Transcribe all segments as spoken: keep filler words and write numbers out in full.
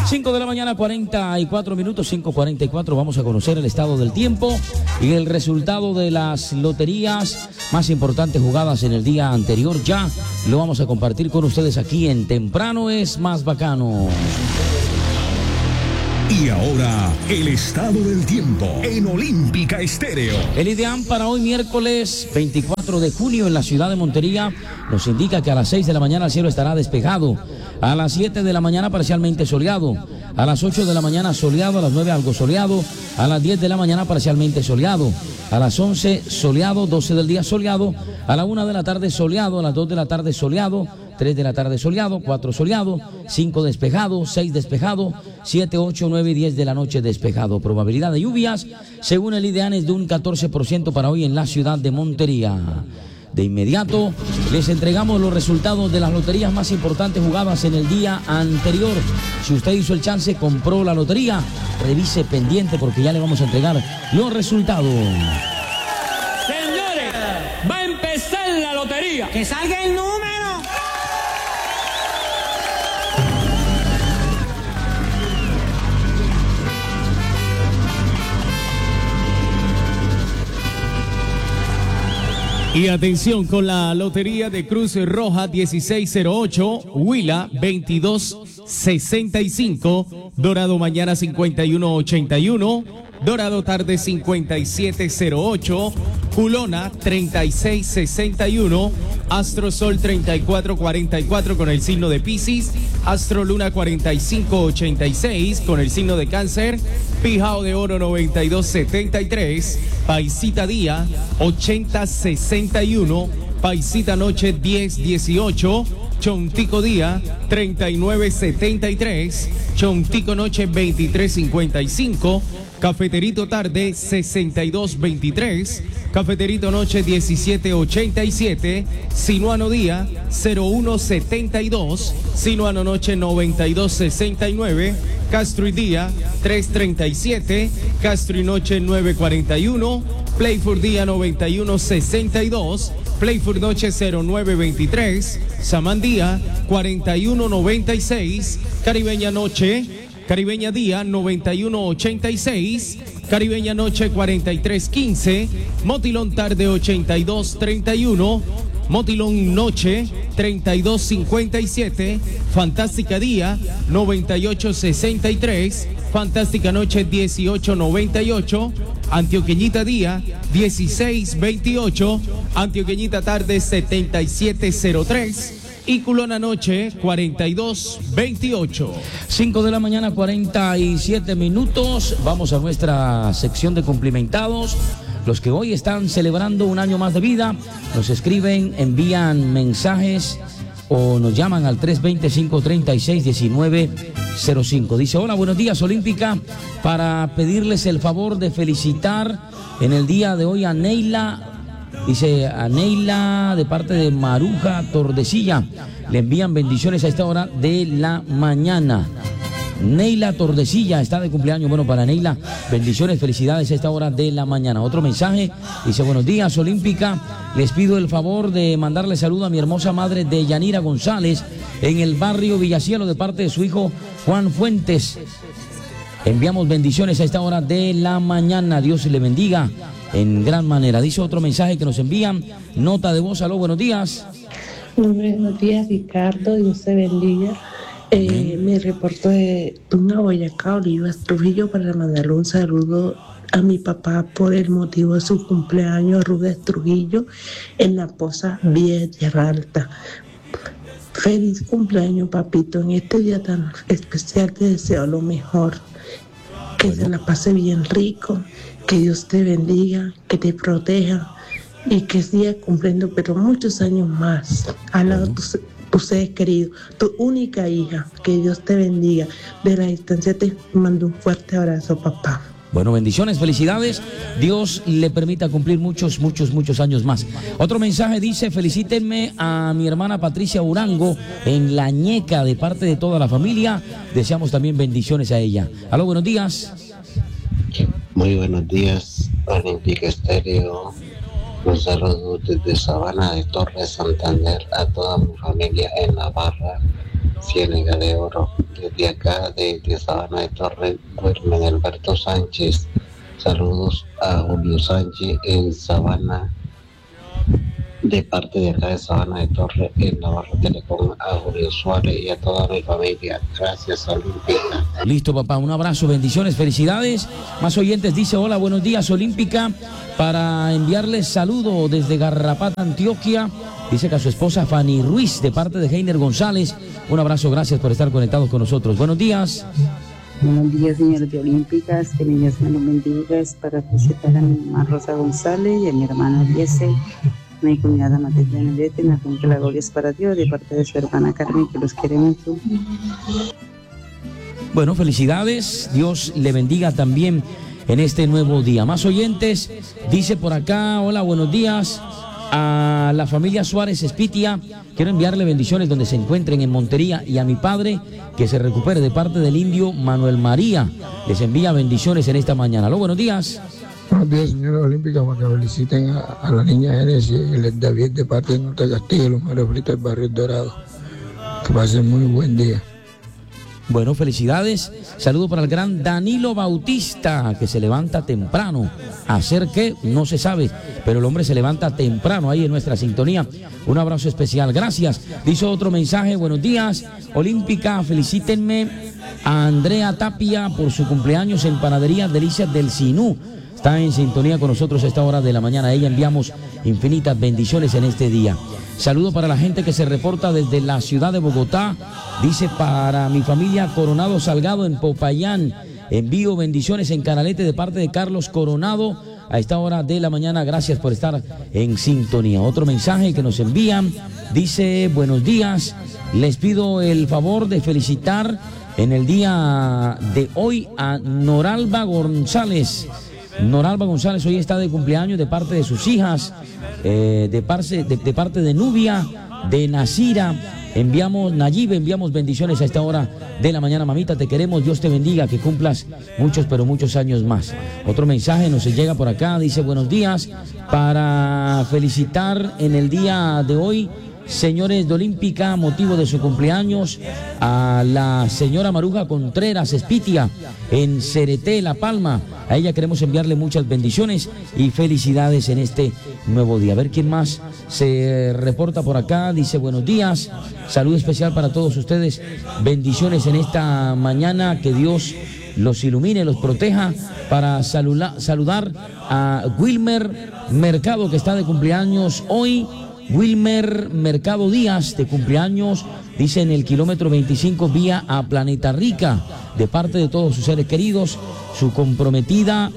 cinco de la mañana, cuarenta y cuatro minutos, cinco cuarenta y cuatro. Vamos a conocer el estado del tiempo y el resultado de las loterías más importantes jugadas en el día anterior. Ya lo vamos a compartir con ustedes aquí en Temprano es Más Bacano. Y ahora, el estado del tiempo en Olímpica Estéreo. El IDEAM para hoy miércoles veinticuatro de junio en la ciudad de Montería nos indica que a las seis de la mañana el cielo estará despejado, a las siete de la mañana parcialmente soleado, a las ocho de la mañana soleado, a las nueve algo soleado, a las diez de la mañana parcialmente soleado, a las once soleado, doce del día soleado, a la una de la tarde soleado, a las dos de la tarde soleado, tres de la tarde soleado, cuatro soleado, cinco despejado, seis despejado, siete, ocho, nueve y diez de la noche despejado. Probabilidad de lluvias, según el IDEAN, es de un catorce por ciento para hoy en la ciudad de Montería. De inmediato les entregamos los resultados de las loterías más importantes jugadas en el día anterior. Si usted hizo el chance, compró la lotería, revise pendiente porque ya le vamos a entregar los resultados. Señores, va a empezar la lotería. ¡Que salga el número! Y atención con la lotería de Cruz Roja dieciséis cero ocho, Huila veintidós sesenta y cinco, Dorado mañana cincuenta y uno ochenta y uno, Dorado tarde cincuenta y siete cero ocho, Culona treinta y seis sesenta y uno, Astro Sol treinta y cuatro cuarenta y cuatro con el signo de Piscis, Astro Luna cuarenta y cinco ochenta y seis con el signo de Cáncer, Pijao de Oro noventa y dos setenta y tres, Paisita Día ochenta sesenta y uno, Paisita Noche diez dieciocho, Chontico Día treinta y nueve setenta y tres, Chontico Noche veintitrés cincuenta y cinco, Cafeterito Tarde sesenta y dos veintitrés, Cafeterito Noche diecisiete ochenta y siete, Sinuano Día cero uno setenta y dos, Sinuano Noche noventa y dos sesenta y nueve, Castro y Día tres treinta y siete, Castro y Noche nueve cuarenta y uno, Playford Día noventa y uno sesenta y dos, Playford Noche cero nueve veintitrés, Samandía cuarenta y uno noventa y seis, Caribeña Noche, Caribeña Día noventa y uno ochenta y seis, Caribeña Noche cuarenta y tres quince, Motilón Tarde ochenta y dos treinta y uno, Motilón Noche treinta y dos cincuenta y siete, Fantástica Día noventa y ocho sesenta y tres, Fantástica Noche dieciocho noventa y ocho, Antioqueñita Día dieciséis veintiocho, Antioqueñita Tarde setenta y siete cero tres y Culona Noche cuarenta y dos veintiocho. cinco de la mañana, cuarenta y siete minutos. Vamos a nuestra sección de cumplimentados. Los que hoy están celebrando un año más de vida, nos escriben, envían mensajes o nos llaman al tres veinte, cinco treinta y seis, diecinueve cero cinco. Dice, hola, buenos días, Olímpica, para pedirles el favor de felicitar en el día de hoy a Neila. Dice a Neila de parte de Maruja Tordesilla. Le envían bendiciones a esta hora de la mañana. Neila Tordesilla está de cumpleaños. Bueno, para Neila, bendiciones, felicidades a esta hora de la mañana. Otro mensaje, dice, buenos días, Olímpica. Les pido el favor de mandarle saludo a mi hermosa madre de Yanira González en el barrio Villacielo de parte de su hijo Juan Fuentes. Enviamos bendiciones a esta hora de la mañana. Dios le bendiga en gran manera. Dice otro mensaje que nos envían, nota de voz. Aló, buenos días. Buenos días, Ricardo, Dios te bendiga. Eh, me reporto de una Boyacá, Olivas Trujillo, para mandarle un saludo a mi papá por el motivo de su cumpleaños, Rubén Trujillo, en la Poza Villa de Tierra Alta. Feliz cumpleaños, papito. En este día tan especial te deseo lo mejor. Que bueno, se la pase bien rico, que Dios te bendiga, que te proteja y que siga cumpliendo, pero muchos años más al lado de tus, tus seres queridos, tu única hija. Que Dios te bendiga. De la distancia te mando un fuerte abrazo, papá. Bueno, bendiciones, felicidades. Dios le permita cumplir muchos, muchos, muchos años más. Otro mensaje dice, felicítenme a mi hermana Patricia Urango en La Ñeca de parte de toda la familia. Deseamos también bendiciones a ella. Aló, buenos días. Muy buenos días, Olímpica Estéreo. Un saludo desde Sabana de Torres, Santander, a toda mi familia en Navarra. Ciénega de Oro. Desde acá, de, de Sabana de Torre, Wilmer Alberto Sánchez. Saludos a Julio Sánchez en Sabana, de parte de acá de Sabana de Torre, en Navarro Telecom, a Julio Suárez y a toda mi familia. Gracias, Olímpica. Listo, papá, un abrazo, bendiciones, felicidades. Más oyentes, dice, hola, buenos días, Olímpica, para enviarles saludo desde Garrapata, Antioquia. Dice que a su esposa Fanny Ruiz, de parte de Heiner González. Un abrazo, gracias por estar conectados con nosotros. Buenos días. Buenos días, señores de Olímpicas, que Dios me los bendiga. Es para felicitar a mi mamá Rosa González y a mi hermana Eliezer, mi cuñada Materia Nelete, me que la gloria es para Dios, de parte de su hermana Carmen, que los quiere mucho. Bueno, felicidades, Dios le bendiga también en este nuevo día. Más oyentes, dice por acá, hola, buenos días a la familia Suárez Espitia. Quiero enviarle bendiciones donde se encuentren en Montería, y a mi padre que se recupere, de parte del indio Manuel María. Les envía bendiciones en esta mañana. Aló, buenos días. Buenos días, señora Olímpica, para que feliciten a, a la niña Génesis y el David, de parte de Norte Castillo, los Mares Fritos del Barrio Dorado. Que pasen muy buen día. Bueno, felicidades. Saludo para el gran Danilo Bautista, que se levanta temprano. ¿Hacer qué? No se sabe, pero el hombre se levanta temprano ahí en nuestra sintonía. Un abrazo especial. Gracias. Dice otro mensaje. Buenos días, Olímpica. Felicítenme a Andrea Tapia por su cumpleaños en Panadería Delicias del Sinú. Está en sintonía con nosotros a esta hora de la mañana. A ella enviamos infinitas bendiciones en este día. Saludo para la gente que se reporta desde la ciudad de Bogotá. Dice, para mi familia Coronado Salgado en Popayán. Envío bendiciones en Canalete de parte de Carlos Coronado a esta hora de la mañana. Gracias por estar en sintonía. Otro mensaje que nos envían. Dice, buenos días. Les pido el favor de felicitar en el día de hoy a Noralba González. Noralba González hoy está de cumpleaños, de parte de sus hijas, eh, de, parce, de, de parte de Nubia, de Nasira. Enviamos, Nayib, enviamos bendiciones a esta hora de la mañana. Mamita, te queremos, Dios te bendiga, que cumplas muchos, pero muchos años más. Otro mensaje nos llega por acá, dice, buenos días, para felicitar en el día de hoy, señores de Olímpica, motivo de su cumpleaños, a la señora Maruja Contreras Espitia en Cereté, La Palma. A ella queremos enviarle muchas bendiciones y felicidades en este nuevo día. A ver quién más se reporta por acá. Dice, buenos días, saludo especial para todos ustedes. Bendiciones en esta mañana, que Dios los ilumine, los proteja. Para salula, saludar a Wilmer Mercado, que está de cumpleaños hoy. Wilmer Mercado Díaz, de cumpleaños, dice, en el kilómetro veinticinco vía a Planeta Rica, de parte de todos sus seres queridos. Su comprometida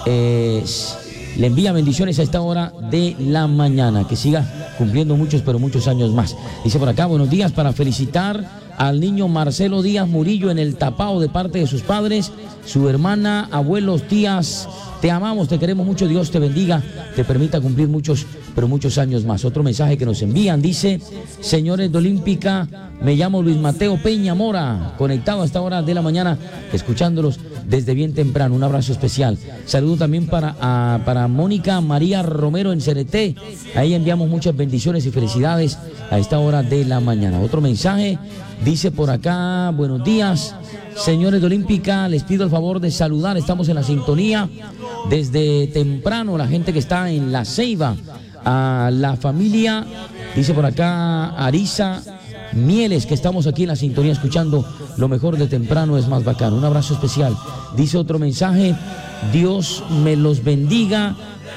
eh, le envía bendiciones a esta hora de la mañana, que siga cumpliendo muchos, pero muchos años más. Dice por acá, buenos días, para felicitar al niño Marcelo Díaz Murillo en el Tapao, de parte de sus padres, su hermana, abuelos, tías. Te amamos, te queremos mucho, Dios te bendiga, te permita cumplir muchos, pero muchos años más. Otro mensaje que nos envían, dice, señores de Olímpica, me llamo Luis Mateo Peña Mora, conectado a esta hora de la mañana, escuchándolos desde bien temprano. Un abrazo especial. Saludo también para, a, para Mónica María Romero en Cereté. A ella enviamos muchas bendiciones y felicidades a esta hora de la mañana. Otro mensaje, dice por acá, buenos días, señores de Olímpica, les pido el favor de saludar, estamos en la sintonía desde temprano, la gente que está en La Ceiba, a la familia, dice por acá Arisa Mieles, que estamos aquí en la sintonía escuchando lo mejor de temprano es más bacano. Un abrazo especial. Dice otro mensaje, Dios me los bendiga,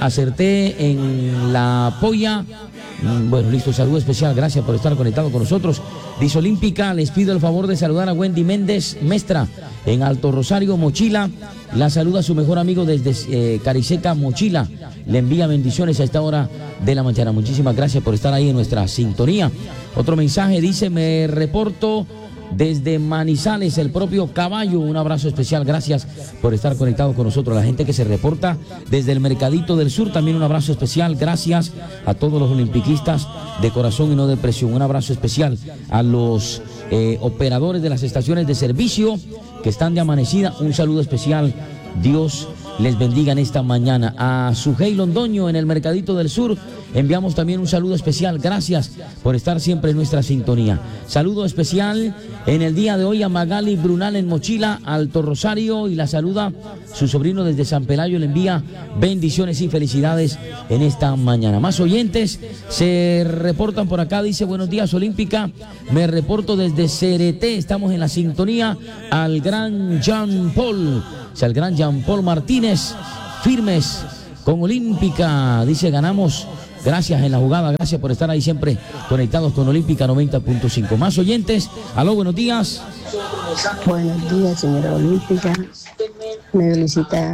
acerté en la polla. Bueno, listo, saludo especial, gracias por estar conectado con nosotros. Dice Olímpica, les pido el favor de saludar a Wendy Méndez Mestra en Alto Rosario, Mochila. La saluda su mejor amigo desde eh, Cariseca, Mochila. Le envía bendiciones a esta hora de la mañana. Muchísimas gracias por estar ahí en nuestra sintonía. Otro mensaje dice, me reporto desde Manizales, el propio Caballo. Un abrazo especial, gracias por estar conectado con nosotros. La gente que se reporta desde el Mercadito del Sur, también un abrazo especial, gracias a todos los olimpiquistas de corazón y no de presión. Un abrazo especial a los eh, operadores de las estaciones de servicio que están de amanecida. Un saludo especial, Dios les bendiga en esta mañana. A Sujei Londoño en el Mercadito del Sur enviamos también un saludo especial. Gracias por estar siempre en nuestra sintonía. Saludo especial en el día de hoy a Magali Brunal en Mochila, Alto Rosario, y la saluda su sobrino desde San Pelayo. Le envía bendiciones y felicidades en esta mañana. Más oyentes se reportan por acá. Dice: buenos días, Olímpica. Me reporto desde Cereté. Estamos en la sintonía al gran Jean Paul. O sea, el gran Jean Paul Martínez. Firmes con Olímpica. Dice: ganamos. Gracias en la jugada, gracias por estar ahí siempre conectados con Olímpica noventa punto cinco. Más oyentes. Aló, buenos días. Buenos días, señora Olímpica. Me felicita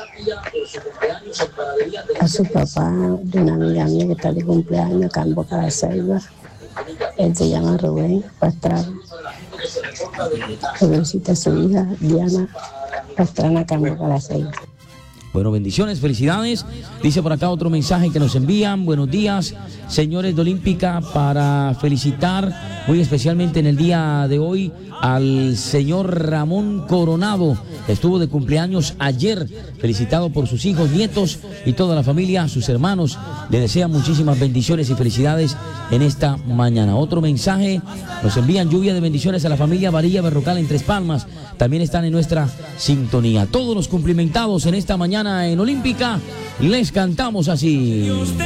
a su papá de una amiga mía que está de cumpleaños acá en Boca de Ceiba. Él se llama Rubén Pastrana. Me felicita a su hija Diana Pastrana acá en Boca de Ceiba. Bueno, bendiciones, felicidades. Dice por acá otro mensaje que nos envían. Buenos días, señores de Olímpica, para felicitar muy especialmente en el día de hoy al señor Ramón Coronado. Estuvo de cumpleaños ayer, felicitado por sus hijos, nietos y toda la familia, sus hermanos. Le desean muchísimas bendiciones y felicidades en esta mañana. Otro mensaje, nos envían lluvia de bendiciones a la familia Varilla Berrocal en Tres Palmas. También están en nuestra sintonía. Todos los cumplimentados en esta mañana en Olímpica, les cantamos así.